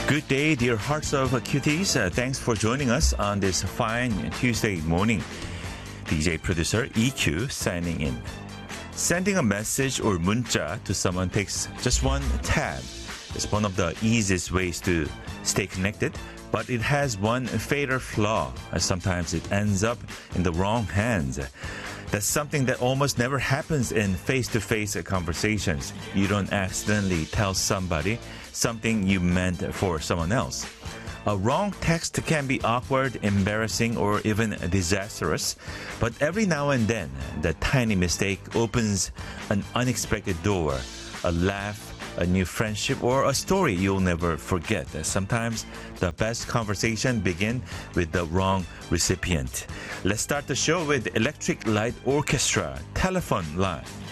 Good day, dear hearts of cuties. Thanks for joining us on this fine Tuesday morning. DJ producer EQ signing in. Sending a message or 문자 to someone takes just one tap. It's one of the easiest ways to stay connected, but it has one fatal flaw. Sometimes it ends up in the wrong hands. That's something that almost never happens in face-to-face conversations. You don't accidentally tell somebody something you meant for someone else. A wrong text can be awkward, embarrassing, or even disastrous. But every now and then, the tiny mistake opens an unexpected door. A laugh, a new friendship, or a story you'll never forget. Sometimes the best conversation begin with the wrong recipient. Let's start the show with Electric Light Orchestra, Telephone Line.